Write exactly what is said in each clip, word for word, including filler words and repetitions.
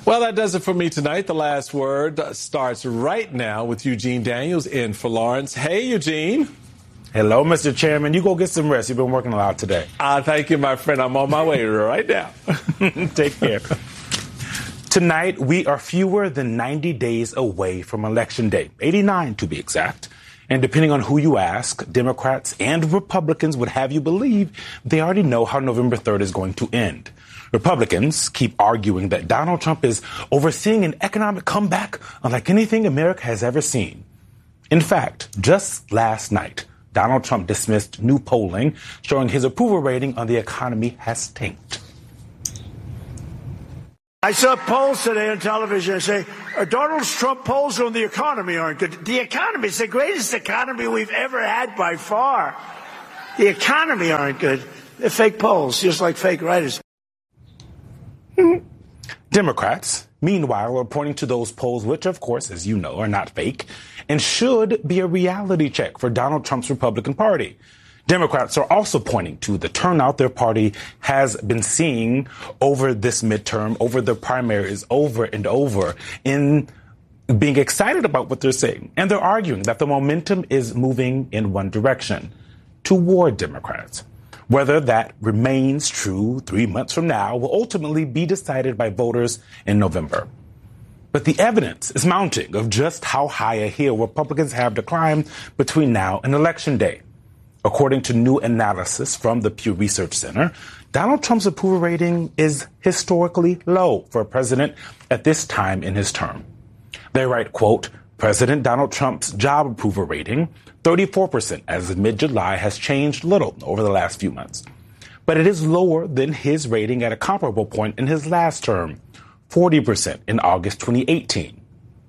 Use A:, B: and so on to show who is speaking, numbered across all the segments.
A: Well, that does it for me tonight. The last word starts right now with Eugene Daniels in for Lawrence. Hey, Eugene.
B: Hello, Mister Chairman. You go get some rest. You've been working a lot today.
A: Uh, thank you, my friend. I'm on my way right now.
B: Take care. Tonight, we are fewer than ninety days away from Election Day, eighty-nine to be exact. And depending on who you ask, Democrats and Republicans would have you believe they already know how November third is going to end. Republicans keep arguing that Donald Trump is overseeing an economic comeback unlike anything America has ever seen. In fact, just last night, Donald Trump dismissed new polling showing his approval rating on the economy has tanked.
C: I saw polls today on television that say uh, Donald Trump polls on the economy aren't good. The economy is the greatest economy we've ever had by far. The economy aren't good. They're fake polls, just like fake writers.
B: Democrats, meanwhile, are pointing to those polls, which, of course, as you know, are not fake, and should be a reality check for Donald Trump's Republican Party. Democrats are also pointing to the turnout their party has been seeing over this midterm, over the primaries, over and over, in being excited about what they're saying. And they're arguing that the momentum is moving in one direction, toward Democrats. Whether that remains true three months from now will ultimately be decided by voters in November. But the evidence is mounting of just how high a hill Republicans have to climb between now and Election Day. According to new analysis from the Pew Research Center, Donald Trump's approval rating is historically low for a president at this time in his term. They write, quote, President Donald Trump's job approval rating, thirty-four percent as of mid-July, has changed little over the last few months. But it is lower than his rating at a comparable point in his last term, forty percent in August twenty eighteen.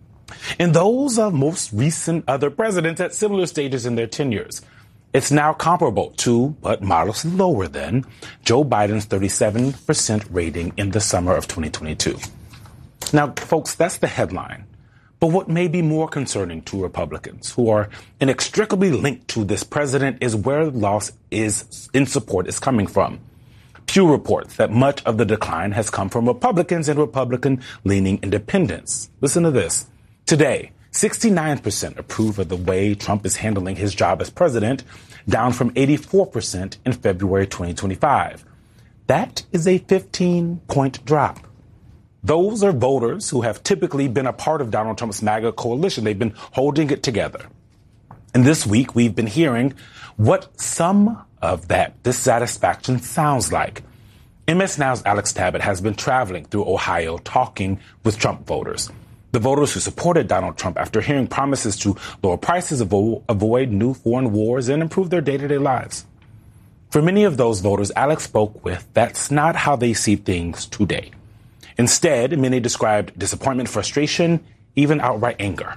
B: In those of most recent other presidents at similar stages in their tenures, it's now comparable to, but modestly lower than, Joe Biden's thirty-seven percent rating in the summer of twenty twenty-two. Now, folks, that's the headline. But what may be more concerning to Republicans, who are inextricably linked to this president, is where the loss is in support is coming from. Pew reports that much of the decline has come from Republicans and Republican-leaning independents. Listen to this. Today, sixty-nine percent approve of the way Trump is handling his job as president, down from eighty-four percent in February twenty twenty-five. That is a fifteen-point drop. Those are voters who have typically been a part of Donald Trump's MAGA coalition. They've been holding it together. And this week, we've been hearing what some of that dissatisfaction sounds like. M S Now's Alex Tabbitt has been traveling through Ohio talking with Trump voters. The voters who supported Donald Trump after hearing promises to lower prices, avo- avoid new foreign wars, and improve their day-to-day lives. For many of those voters Alex spoke with, that's not how they see things today. Instead, many described disappointment, frustration, even outright anger.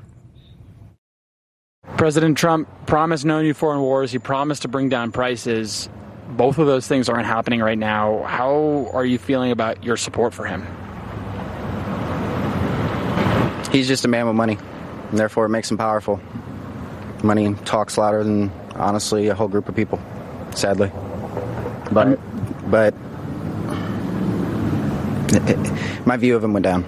D: President Trump promised no new foreign wars. He promised to bring down prices. Both of those things aren't happening right now. How are you feeling about your support for him?
E: He's just a man with money, and therefore it makes him powerful. Money talks louder than, honestly, a whole group of people, sadly. But, but it, it, my view of him went down.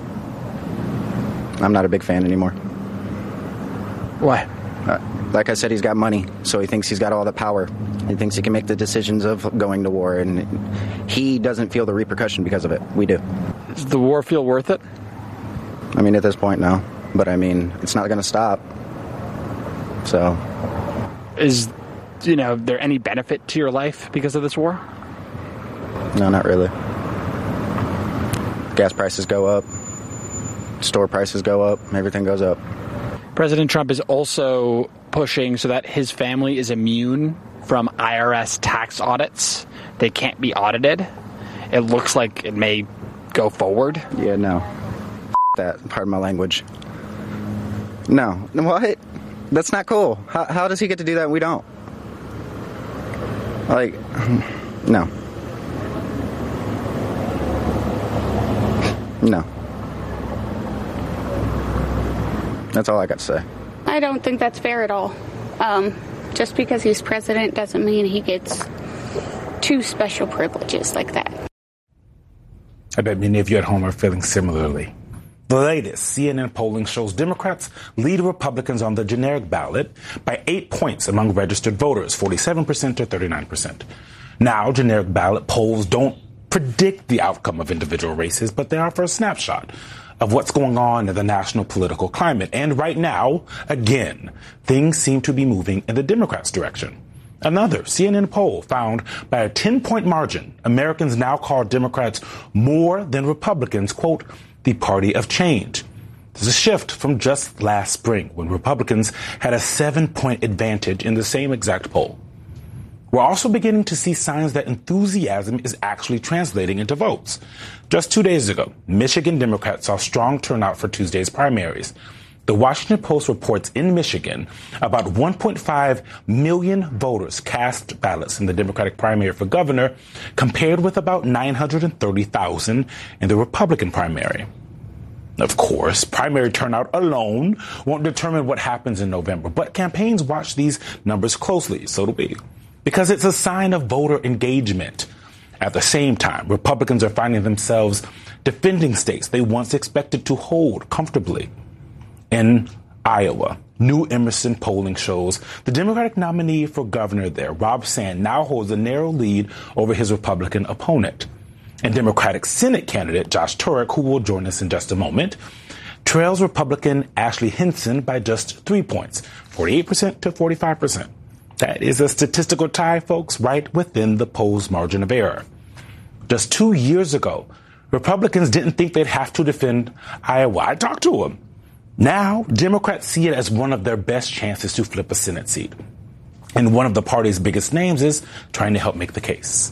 E: I'm not a big fan anymore.
D: Why?
E: Uh, like I said, he's got money, so he thinks he's got all the power. He thinks he can make the decisions of going to war, and he doesn't feel the repercussion because of it. We do.
D: Does the war feel worth it?
E: I mean, at this point, no. But, I mean, it's not going to stop. So.
D: Is, you know, there any benefit to your life because of this war?
E: No, not really. Gas prices go up. Store prices go up. Everything goes up.
D: President Trump is also pushing so that his family is immune from I R S tax audits. They can't be audited. It looks like it may go forward.
E: Yeah, no. That, pardon my language. No. What? That's not cool. How, how does he get to do that and we don't? Like, no. No. That's all I got to say.
F: I don't think that's fair at all. Um, just because he's president doesn't mean he gets two special privileges like that.
B: I bet many of you at home are feeling similarly. The latest C N N polling shows Democrats lead Republicans on the generic ballot by eight points among registered voters, forty-seven percent to thirty-nine percent. Now, generic ballot polls don't predict the outcome of individual races, but they offer a snapshot of what's going on in the national political climate. And right now, again, things seem to be moving in the Democrats' direction. Another C N N poll found by a ten-point margin, Americans now call Democrats more than Republicans, quote, the party of change. There's a shift from just last spring when Republicans had a seven-point advantage in the same exact poll. We're also beginning to see signs that enthusiasm is actually translating into votes. Just two days ago, Michigan Democrats saw strong turnout for Tuesday's primaries. The Washington Post reports in Michigan about one point five million voters cast ballots in the Democratic primary for governor, compared with about nine hundred thirty thousand in the Republican primary. Of course, primary turnout alone won't determine what happens in November, but campaigns watch these numbers closely, so do we, because it's a sign of voter engagement. At the same time, Republicans are finding themselves defending states they once expected to hold comfortably. In Iowa, New Emerson polling shows the Democratic nominee for governor there, Rob Sand, now holds a narrow lead over his Republican opponent. And Democratic Senate candidate Josh Turek, who will join us in just a moment, trails Republican Ashley Hinson by just three points, forty-eight percent to forty-five percent. That is a statistical tie, folks, right within the poll's margin of error. Just two years ago, Republicans didn't think they'd have to defend Iowa. I talked to them. Now, Democrats see it as one of their best chances to flip a Senate seat. And one of the party's biggest names is trying to help make the case.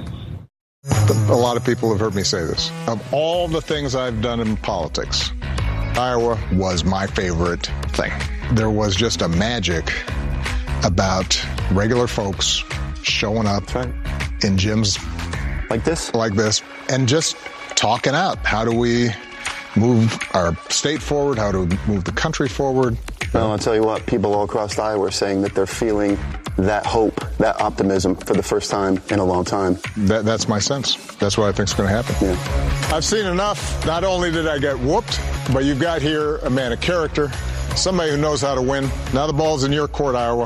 G: A lot of people have heard me say this. Of all the things I've done in politics, Iowa was my favorite thing. There was just a magic about regular folks showing up right. in gyms
H: like this,
G: like this, and just talking out. How do we move our state forward? How do we move the country forward?
H: Well, I'll tell you what, people all across Iowa are saying that they're feeling that hope, that optimism for the first time in a long time.
G: That, that's my sense. That's what I think is going to happen.
H: Yeah.
G: I've seen enough. Not only did I get whooped, but you've got here a man of character, somebody who knows how to win. Now the ball's in your court, Iowa.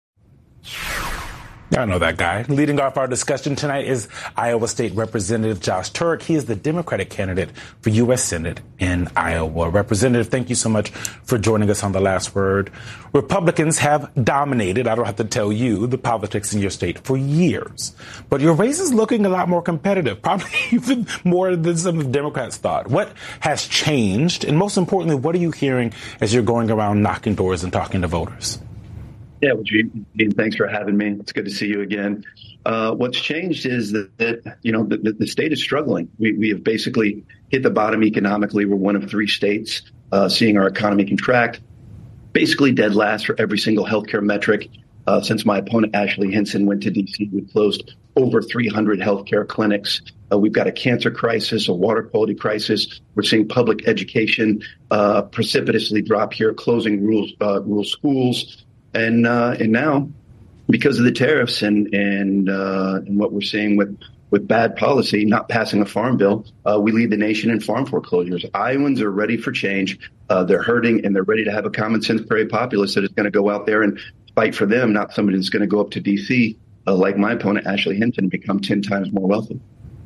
B: I know that guy. Leading off our discussion tonight is Iowa State Representative Josh Turek. He is the Democratic candidate for U S Senate in Iowa. Representative, thank you so much for joining us on The Last Word. Republicans have dominated, I don't have to tell you, the politics in your state for years. But your race is looking a lot more competitive, probably even more than some of the Democrats thought. What has changed? And most importantly, what are you hearing as you're going around knocking doors and talking to voters?
I: Yeah, well, Gene, thanks for having me. It's good to see you again. Uh, what's changed is that, that you know, the, the state is struggling. We, we have basically hit the bottom economically. We're one of three states uh, seeing our economy contract, basically dead last for every single healthcare metric. Uh, since my opponent, Ashley Hinson, went to D C, we closed over three hundred healthcare clinics. Uh, we've got a cancer crisis, a water quality crisis. We're seeing public education uh, precipitously drop here, closing rural, uh, rural schools. And uh, and now, because of the tariffs and and uh, and what we're seeing with, with bad policy, not passing a farm bill, uh, we lead the nation in farm foreclosures. Iowans are ready for change. Uh, they're hurting, and they're ready to have a common sense prairie populace that is going to go out there and fight for them, not somebody that's going to go up to D C uh, like my opponent, Ashley Hinton, and become ten times more wealthy.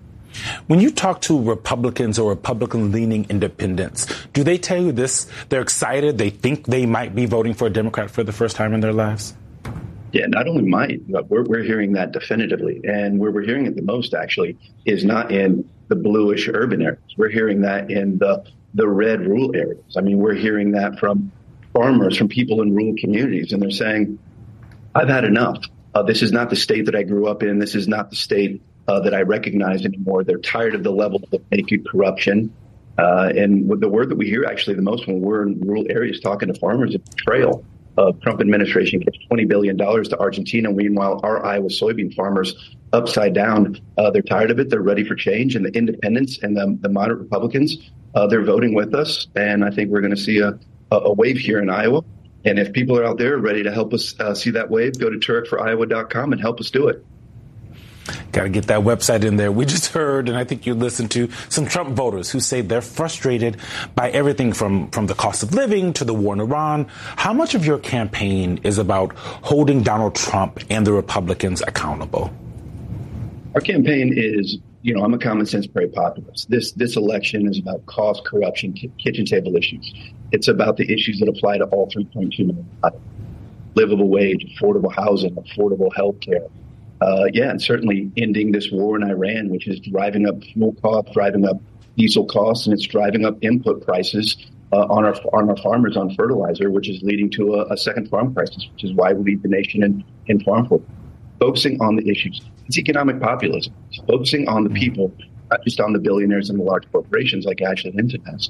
B: When you talk to Republicans or Republican-leaning independents, do they tell you this? They're excited. They think they might be voting for a Democrat for the first time in their lives?
I: Yeah, not only might, but we're, we're hearing that definitively. And where we're hearing it the most, actually, is not in the bluish urban areas. We're hearing that in the, the red rural areas. I mean, we're hearing that from farmers, from people in rural communities. And they're saying, I've had enough. Uh, this is not the state that I grew up in. This is not the state Uh, that I recognize anymore. They're tired of the level of naked corruption. Uh, and the word that we hear actually the most when we're in rural areas talking to farmers is betrayal. Uh, Trump administration gives twenty billion dollars to Argentina. Meanwhile, our Iowa soybean farmers upside down. Uh, they're tired of it. They're ready for change. And the independents and the, the moderate Republicans, uh, they're voting with us. And I think we're going to see a, a wave here in Iowa. And if people are out there ready to help us uh, see that wave, go to turek for iowa dot com and help us do it.
B: Got to get that website in there. We just heard, and I think you listened to, some Trump voters who say they're frustrated by everything from, from the cost of living to the war in Iran. How much of your campaign is about holding Donald Trump and the Republicans accountable?
I: Our campaign is, you know, I'm a common sense prairie populist. This this election is about cost, corruption, ki- kitchen table issues. It's about the issues that apply to all three point two million. Livable wage, affordable housing, affordable health care. Uh, yeah, and certainly ending this war in Iran, which is driving up fuel costs, driving up diesel costs, and it's driving up input prices uh, on our on our farmers on fertilizer, which is leading to a, a second farm crisis, which is why we lead the nation in, in farm food. Focusing on the issues. It's economic populism. It's focusing on the people, not just on the billionaires and the large corporations like Ashley Hinton has.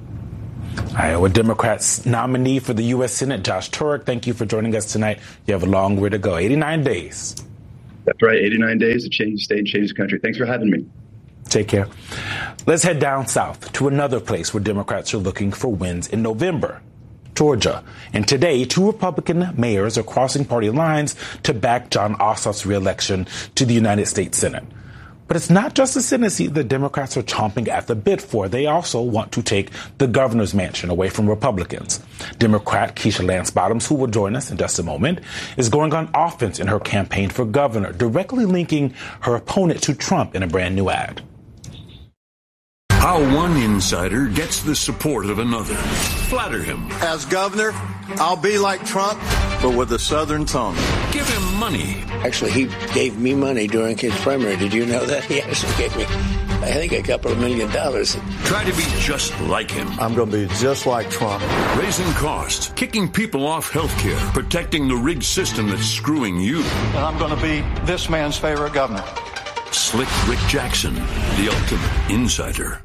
B: Iowa Democrats nominee for the U S Senate, Josh Turek, thank you for joining us tonight. You have a long way to go. eighty-nine days.
I: That's right. eighty-nine days to change the state and change the country. Thanks for having me.
B: Take care. Let's head down south to another place where Democrats are looking for wins in November. Georgia. And today, two Republican mayors are crossing party lines to back Jon Ossoff's reelection to the United States Senate. But it's not just the Senate seat that Democrats are chomping at the bit for. They also want to take the governor's mansion away from Republicans. Democrat Keisha Lance Bottoms, who will join us in just a moment, is going on offense in her campaign for governor, directly linking her opponent to Trump in a brand new ad.
J: How one insider gets the support of another. Flatter him.
K: As governor, I'll be like Trump, but with a southern tongue.
J: Give him money.
L: Actually, he gave me money during his primary. Did you know that? He actually gave me, I think, a couple of million dollars.
J: Try to be just like him.
K: I'm going to be just like Trump.
J: Raising costs, kicking people off health care, protecting the rigged system that's screwing you.
K: And I'm going to be this man's favorite governor.
J: Slick Rick Jackson, the ultimate insider.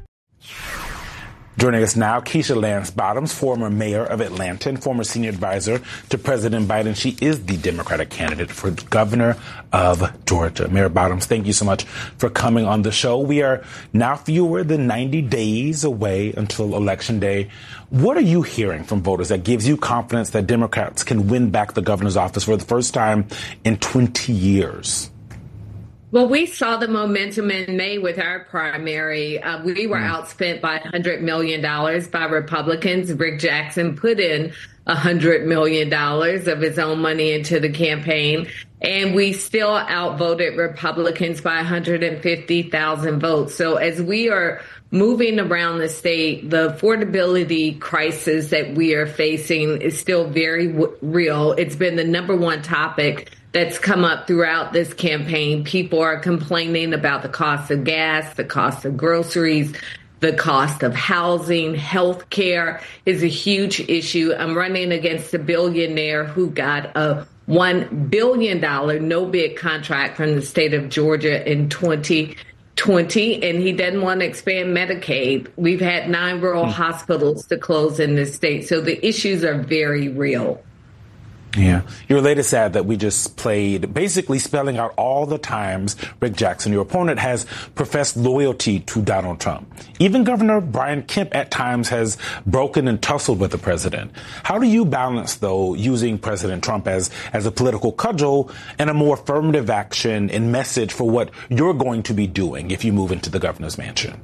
B: Joining us now, Keisha Lance Bottoms, former mayor of Atlanta and former senior advisor to President Biden. She is the Democratic candidate for governor of Georgia. Mayor Bottoms, thank you so much for coming on the show. We are now fewer than ninety days away until Election Day. What are you hearing from voters that gives you confidence that Democrats can win back the governor's office for the first time in twenty years?
M: Well, we saw the momentum in May with our primary. Uh, we were mm. outspent by one hundred million dollars by Republicans. Rick Jackson put in one hundred million dollars of his own money into the campaign, and we still outvoted Republicans by one hundred fifty thousand votes. So as we are moving around the state, the affordability crisis that we are facing is still very w- real. It's been the number one topic that's come up throughout this campaign. People are complaining about the cost of gas, the cost of groceries, the cost of housing. Health care is a huge issue. I'm running against a billionaire who got a one billion dollars no-bid contract from the state of Georgia in twenty twenty, and he doesn't want to expand Medicaid. We've had nine rural mm. hospitals to close in this state. So the issues are very real.
B: Yeah. Your latest ad that we just played, basically spelling out all the times Rick Jackson, your opponent, has professed loyalty to Donald Trump. Even Governor Brian Kemp at times has broken and tussled with the president. How do you balance, though, using President Trump as, as a political cudgel and a more affirmative action and message for what you're going to be doing if you move into the governor's mansion?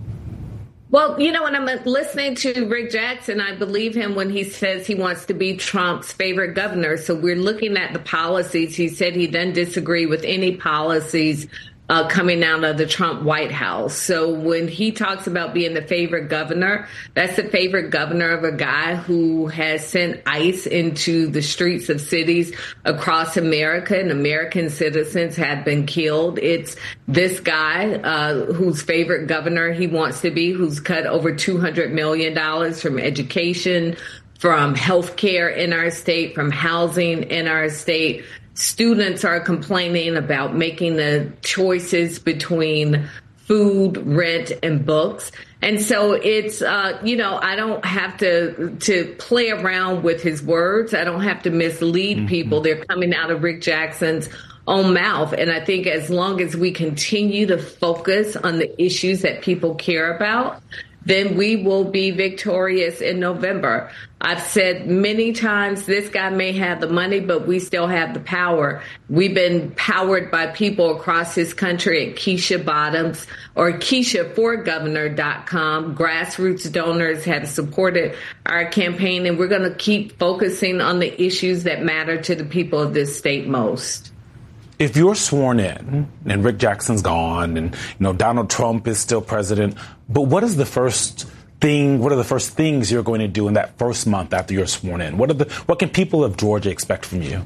M: Well, you know, when I'm listening to Rick Jackson, I believe him when he says he wants to be Trump's favorite governor. So we're looking at the policies. He said he doesn't disagree with any policies uh, coming out of the Trump White House. So when he talks about being the favorite governor, that's the favorite governor of a guy who has sent ICE into the streets of cities across America, and American citizens have been killed. It's this guy uh, whose favorite governor he wants to be, who's cut over two hundred million dollars from education, from health care in our state, from housing in our state. Students are complaining about making the choices between food, rent, and books. And so it's, uh, you know, I don't have to to play around with his words. I don't have to mislead mm-hmm. people. They're coming out of Rick Jackson's own mouth. And I think as long as we continue to focus on the issues that people care about, then we will be victorious in November. I've said many times, this guy may have the money, but we still have the power. We've been powered by people across this country at Keisha Bottoms or Keisha for Governor dot com. Grassroots donors have supported our campaign, and we're going to keep focusing on the issues that matter to the people of this state most.
B: If you're sworn in and Rick Jackson's gone and, you know, Donald Trump is still president, but what is the first thing, what are the first things you're going to do in that first month after you're sworn in? What are the, what can people of Georgia expect from you?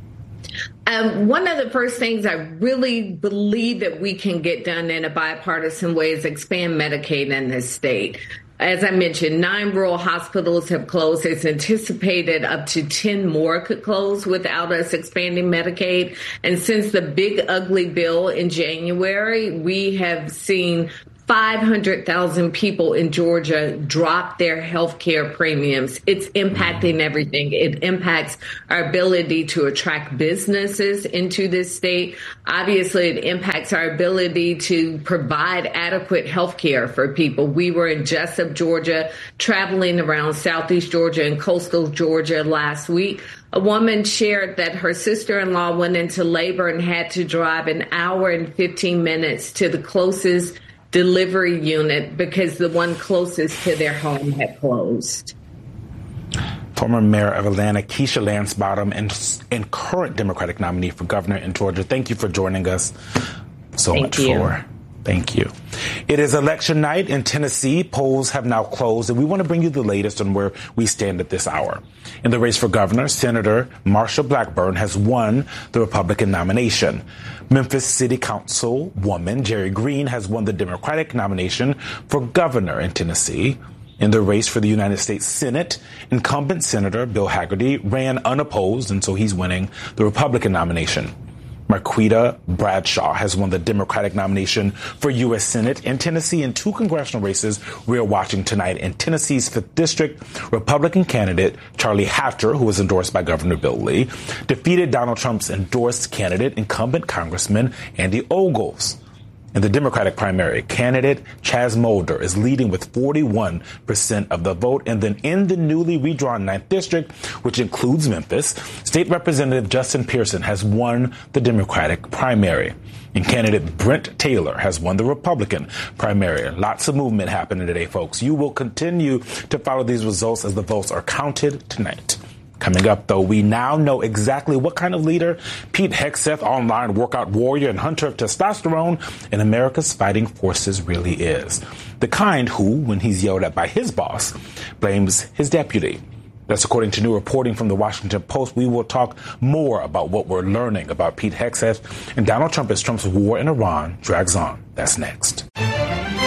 M: Um, one of the first things I really believe that we can get done in a bipartisan way is expand Medicaid in this state. As I mentioned, nine rural hospitals have closed. It's anticipated up to ten more could close without us expanding Medicaid. And since the big ugly bill in January, we have seen five hundred thousand people in Georgia drop their health care premiums. It's impacting everything. It impacts our ability to attract businesses into this state. Obviously, it impacts our ability to provide adequate health care for people. We were in Jessup, Georgia, traveling around Southeast Georgia and coastal Georgia last week. A woman shared that her sister-in-law went into labor and had to drive an hour and fifteen minutes to the closest delivery unit because the one closest to their home had closed.
B: Former Mayor of Atlanta, Keisha Lance Bottom, and, and current Democratic nominee for governor in Georgia. Thank you for joining us so
M: Thank
B: much
M: you.
B: for. Thank you. It is election night in Tennessee. Polls have now closed, and we want to bring you the latest on where we stand at this hour. In the race for governor, Senator Marsha Blackburn has won the Republican nomination. Memphis City Council woman Jerry Green has won the Democratic nomination for governor in Tennessee. In the race for the United States Senate, incumbent Senator Bill Hagerty ran unopposed, and so he's winning the Republican nomination. Marquita Bradshaw has won the Democratic nomination for U S Senate in Tennessee. In two congressional races we are watching tonight. In Tennessee's fifth District, Republican candidate Charlie Hatcher, who was endorsed by Governor Bill Lee, defeated Donald Trump's endorsed candidate, incumbent Congressman Andy Ogles. In the Democratic primary, candidate Chaz Mulder is leading with forty-one percent of the vote. And then in the newly redrawn ninth District, which includes Memphis, State Representative Justin Pearson has won the Democratic primary. And candidate Brent Taylor has won the Republican primary. Lots of movement happening today, folks. You will continue to follow these results as the votes are counted tonight. Coming up, though, we now know exactly what kind of leader Pete Hegseth, online workout warrior and hunter of testosterone in America's fighting forces, really is. The kind who, when he's yelled at by his boss, blames his deputy. That's according to new reporting from the Washington Post. We will talk more about what we're learning about Pete Hegseth and Donald Trump as Trump's war in Iran drags on. That's next.